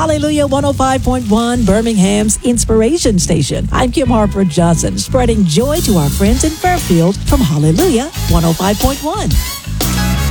Hallelujah 105.1, Birmingham's Inspiration Station. I'm Kim Harper Johnson, spreading joy to our friends in Fairfield from Hallelujah 105.1.